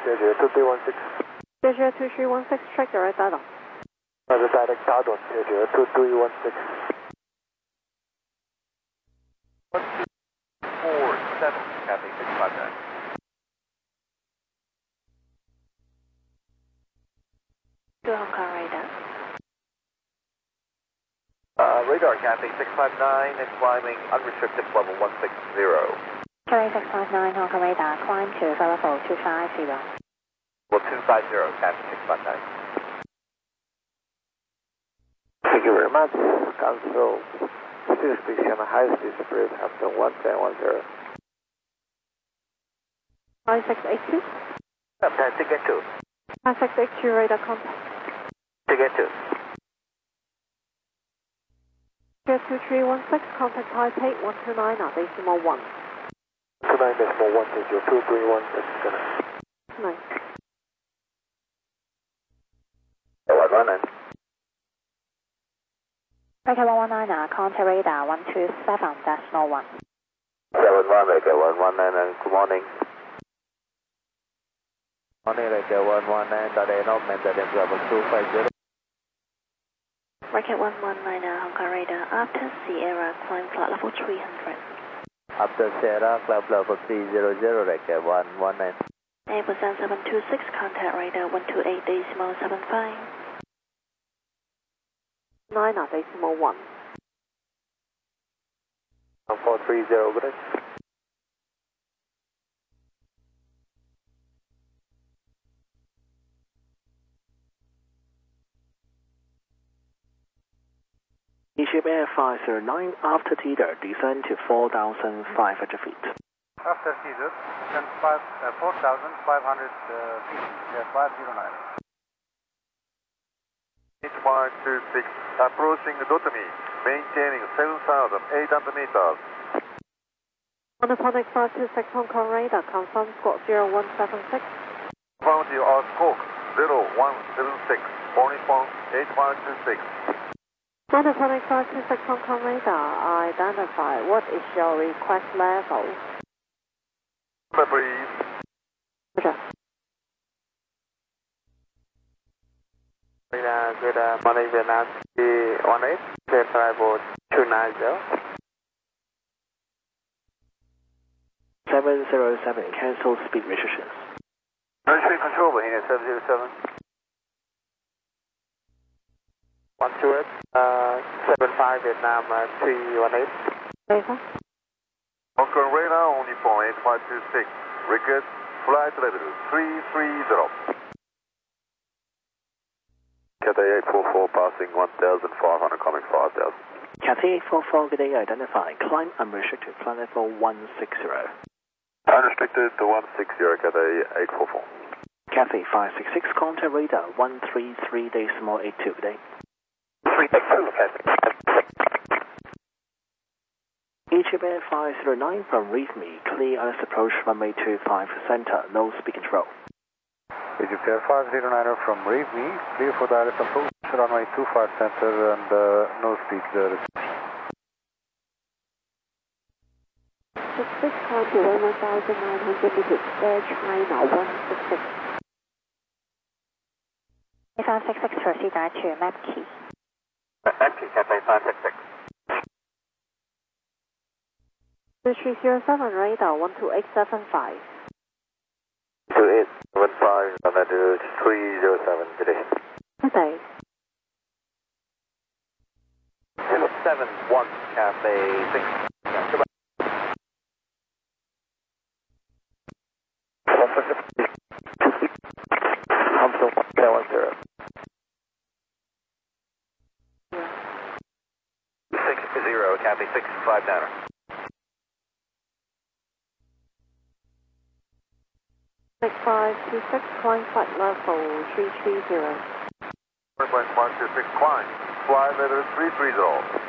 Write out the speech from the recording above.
谢谢2316。 谢谢2316 check the right data。 那是 direct 打短，谢谢2316。 1247 Cathay 659. To Hong Kong radar. Radar Cathay 659 and climbing unrestricted level 160. Cathay 659 Hong Kong radar, climb to level 250. Level 250 Cathay 659. Thank you very much. Cancel. Still speaking on high speed spread after 1010. 5682. Ticket 2. 5682 radar contact. Ticket 2. Tier 2316 contact Taipei 129 at decimal 1. 29.1 take your 2316. Nice. 119. Radar 119 contact radar 127.1. 71 Radar 119 good morning. Morning Radar 119, Dano, maintenance level 250. Rocket 119 Hong Kong radar, after Sierra climb flight level 300. After Sierra, climb level 300, Radar 119. Ampersand 726 contact radar 128.75. 9 at decimal 1. 430 good day. Egypt Air 509 after teeter, descend to 4,500 feet. After teeter, descend 4,500 feet, 509. 8126, approaching Dotami, maintaining 7,800 meters. Monoponic 526 Hong Kong radar, confirm squawk 0176. Found you are squawk 0176, boarding point 8126. Monoponic 526 Hong Kong radar, identify. What is your request level? Number please. Roger. Good morning, Vietnam 18, clear arrival 290. 707, cancel speed restrictions. Traffic control, Bohemian 707. 128, 75 Vietnam 318. Over. Hong Kong radar only point 8526. Record flight level 330. Cathay 844 passing 1,500 coming 5,000. Cathay 844, good day, identify. Climb unrestricted, flight level 160. Unrestricted to 160 Cathay 844. Cathay 566, contact radar 133.82, good day. 382 Cathay. Egypt Air 509 from Reefme, clear ILS approach runway 25 center, no speed control. Egypt Air 509 from Reefme, clear for the ILS approach, runway 25 center and no speed restriction. 66 climb to 1,900 meters, Air China 166. 566 proceed direct to map key. Empty Cathay 566. 2307 radar 12875. 2875, and 307 today. Good day. 071 Cathay 6. Goodbye. I'm still 110. 60 Cathay 659. 6526 climb flight level 330. 1.126 climb, flight level 330.